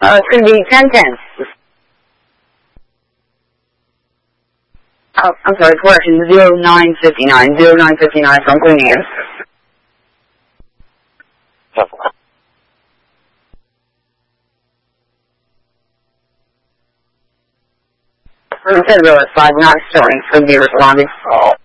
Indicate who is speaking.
Speaker 1: It's going to be 1010. Oh, I'm sorry, correction, 0959. 0959 from Queen Anne. Room 10 row at 5, not starting, for be responding.